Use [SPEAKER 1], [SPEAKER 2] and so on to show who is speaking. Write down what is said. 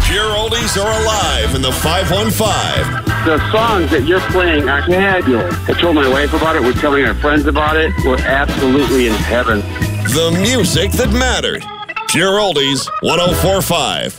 [SPEAKER 1] Pure Oldies are alive in the 515.
[SPEAKER 2] The songs that you're playing are fabulous. I told my wife about it. We're telling our friends about it. We're absolutely in heaven.
[SPEAKER 1] The music that mattered. Pure Oldies 104.5.